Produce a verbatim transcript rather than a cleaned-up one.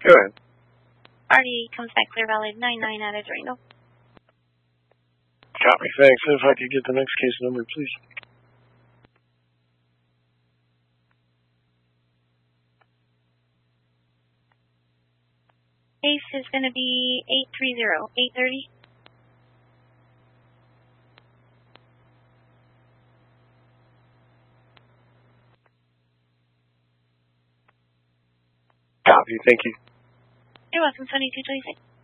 Go ahead. Artie comes back clear valid nine nine out of Reno. Copy, thanks. If I could get the next case number, please. Case is going to be eight three zero, eight thirty. Copy, thank you. You're welcome, Tony two twenty-six.